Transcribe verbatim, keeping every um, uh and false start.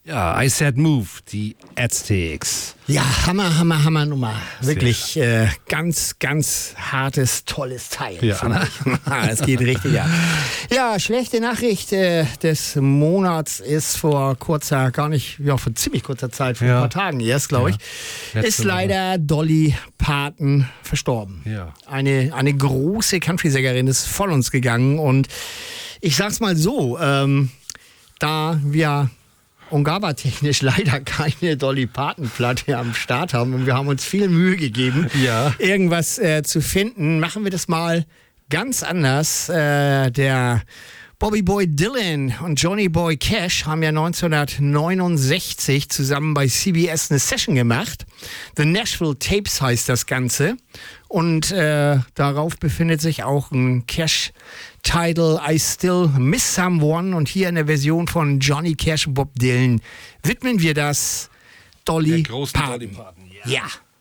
Ja, I Said Move, die Aztecs. Ja, Hammer, Hammer, Hammer Nummer. Wirklich äh, ganz, ganz hartes, tolles Teil. Ja. Es geht richtig ab. Ja, schlechte Nachricht äh, des Monats ist vor kurzer, gar nicht, ja, vor ziemlich kurzer Zeit, vor Ja. ein paar Tagen erst, glaube ich, Ja. Letzte ist leider Dolly Parton verstorben. Ja. Eine, eine große Country-Sängerin ist von uns gegangen und ich sag's mal so, ähm, da wir Ungava-technisch leider keine Dolly Parton-Platte am Start haben und wir haben uns viel Mühe gegeben, Ja. irgendwas äh, zu finden, machen wir das mal ganz anders. Äh, der Bobby Boy Dylan und Johnny Boy Cash haben ja neunzehnhundertneunundsechzig zusammen bei C B S eine Session gemacht. The Nashville Tapes heißt das Ganze. Und äh, darauf befindet sich auch ein Cash-Title, I Still Miss Someone. Und hier in der Version von Johnny Cash und Bob Dylan widmen wir das Dolly Der großen Parton. Dolly Parton, Ja. ja.